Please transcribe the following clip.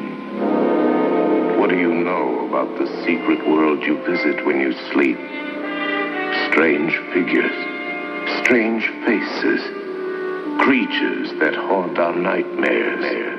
What do you know about the secret world you visit when you sleep? Strange figures, strange faces, creatures that haunt our nightmares.